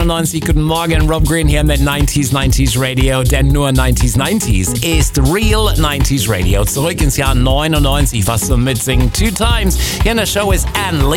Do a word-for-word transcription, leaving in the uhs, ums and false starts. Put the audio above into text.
neunundneunzig. Guten Morgen, Rob Green hier mit neunziger neunzig Radio, denn nur neunziger neunzig ist Real neunziger Radio. Zurück ins Jahr neunundneunzig, was zum Mitsingen. Two Times. Hier in der Show ist Anne Lee.